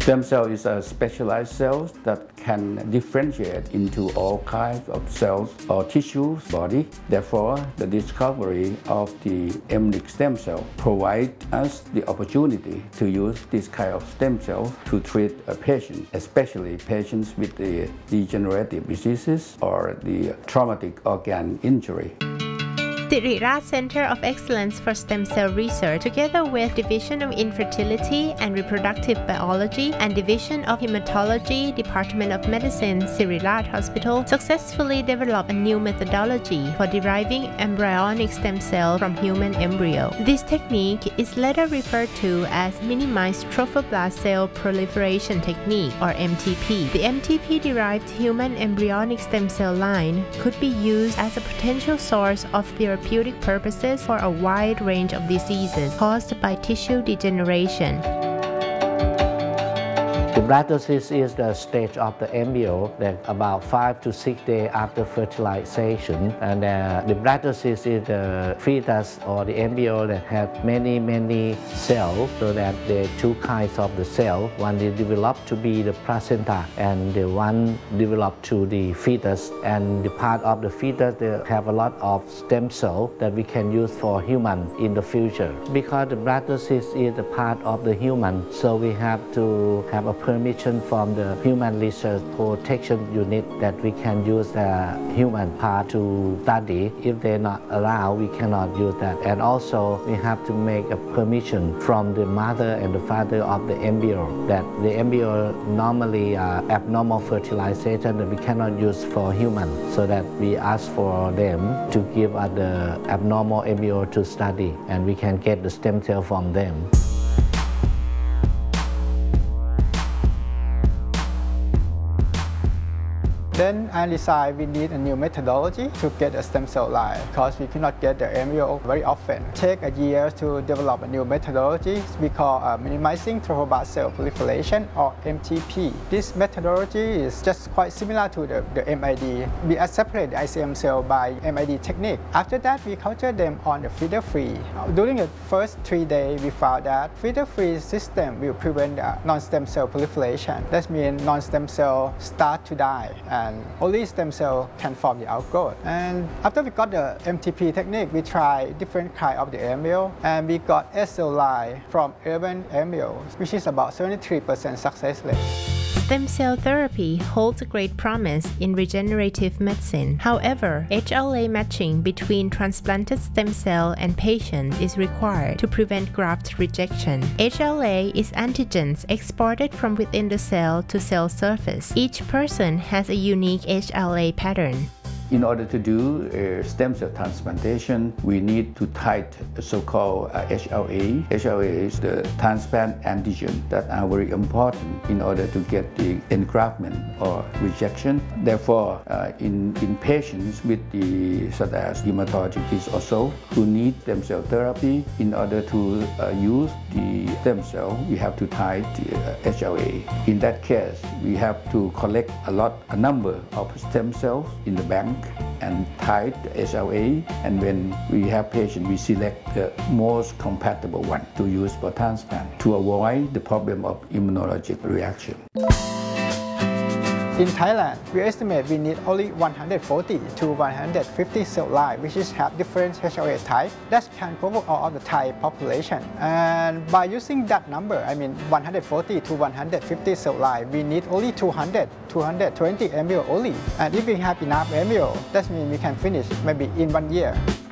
Stem cell is a specialized cell that can differentiate into all kinds of cells or tissues body. Therefore, the discovery of the embryonic stem cell provides us the opportunity to use this kind of stem cells to treat a patient, especially patients with the degenerative diseases or the traumatic organ injury. Siriraj Center of Excellence for Stem Cell Research, together with Division of Infertility and Reproductive Biology and Division of Hematology, Department of Medicine, Siriraj Hospital, successfully developed a new methodology for deriving embryonic stem cell from human embryo. This technique is later referred to as Minimized Trophoblast Cell Proliferation Technique, or MTP. The MTP-derived human embryonic stem cell line could be used as a potential source of therapeutic purposes for a wide range of diseases caused by tissue degeneration. The blastocyst is the stage of the embryo that about 5 to 6 days after fertilization, and the blastocyst is the fetus or the embryo that has many cells, so that there are two kinds of the cell. One is developed to be the placenta, and the one developed to the fetus, and the part of the fetus they have a lot of stem cells that we can use for human in the future. Because the blastocyst is a part of the human, so we have to have a permission from the Human Research Protection Unit that we can use the human part to study. If they're not allowed, we cannot use that. And also, we have to make a permission from the mother and the father of the embryo, that the embryo normally abnormal fertilization that we cannot use for human, so that we ask for them to give us the abnormal embryo to study, and we can get the stem cell from them. Then I decided we need a new methodology to get a stem cell line, because we cannot get the embryo very often. Take a year to develop a new methodology we call minimizing trophoblast cell proliferation, or MTP. This methodology is just quite similar to the MID. We separate the ICM cell by MID technique. After that, we culture them on the feeder-free. During the first 3 days, we found that feeder-free system will prevent non-stem cell proliferation. That means non-stem cell start to die, and only stem cell can form the outgrowth. And after we got the MTP technique, we tried different kind of the embryo, and we got S-cell line from 11 embryos, which is about 73% success rate. Stem cell therapy holds a great promise in regenerative medicine. However, HLA matching between transplanted stem cell and patient is required to prevent graft rejection. HLA is antigens exported from within the cell to cell surface. Each person has a unique HLA pattern. In order to do a stem cell transplantation, we need to tite a so-called HLA. HLA is the transplant antigen that are very important in order to get the engraftment or rejection. Therefore, in patients with the such as hematologic disease also who need stem cell therapy, in order to use the stem cell, we have to tite the HLA. In that case, we have to collect a number of stem cells in the bank and tite the HLA, and when we have patients, we select the most compatible one to use for transplant to avoid the problem of immunologic reaction. In Thailand, we estimate we need only 140 to 150 cell lines, which is have different HLA type that can cover all of the Thai population. And by using that number, I mean 140 to 150 cell lines, we need only 220 embryo only. And if we have enough embryo, that means we can finish maybe in 1 year.